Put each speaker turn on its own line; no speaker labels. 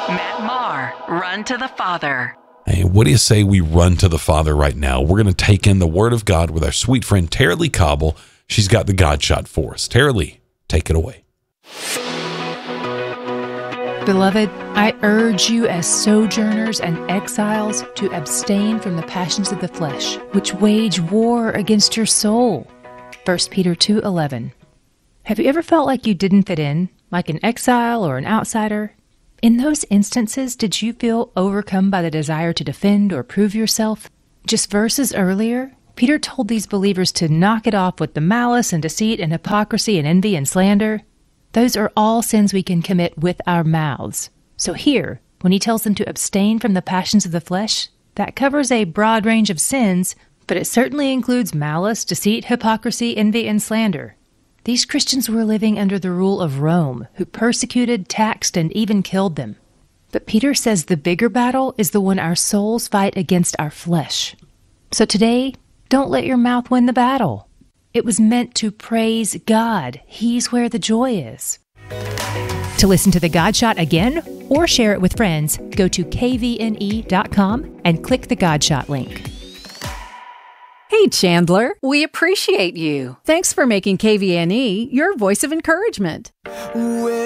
Matt Maher, Run to the Father.
Hey, what do you say we run to the Father right now? We're going to take in the Word of God with our sweet friend Tara Lee Cobble. She's got the God Shot for us. Tara Lee, take it away.
Beloved, I urge you as sojourners and exiles to abstain from the passions of the flesh, which wage war against your soul. 1 Peter 2:11. Have you ever felt like you didn't fit in, like an exile or an outsider? In those instances, did you feel overcome by the desire to defend or prove yourself? Just verses earlier, Peter told these believers to knock it off with the malice and deceit and hypocrisy and envy and slander. Those are all sins we can commit with our mouths. So here, when he tells them to abstain from the passions of the flesh, that covers a broad range of sins, but it certainly includes malice, deceit, hypocrisy, envy, and slander. These Christians were living under the rule of Rome, who persecuted, taxed, and even killed them. But Peter says the bigger battle is the one our souls fight against our flesh. So today, don't let your mouth win the battle. It was meant to praise God. He's where the joy is. To listen to the God Shot again or share it with friends, go to kvne.com and click the God Shot link.
Hey, Chandler, we appreciate you. Thanks for making KVNE your voice of encouragement.